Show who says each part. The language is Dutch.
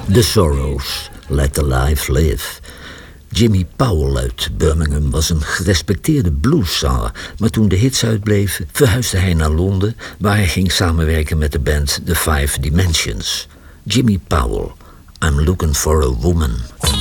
Speaker 1: The Sorrows, Let the Life Live. Jimmy Powell uit Birmingham was een gerespecteerde blueszanger, maar toen de hits uitbleven, verhuisde hij naar Londen, waar hij ging samenwerken met de band The Five Dimensions. Jimmy Powell, I'm Looking for a Woman.